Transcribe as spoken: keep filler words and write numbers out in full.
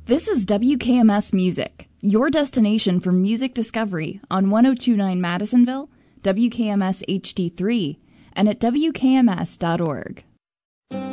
This is W K M S Music, your destination for music discovery on one oh two point nine Madisonville, W K M S H D three, and at W K M S dot org.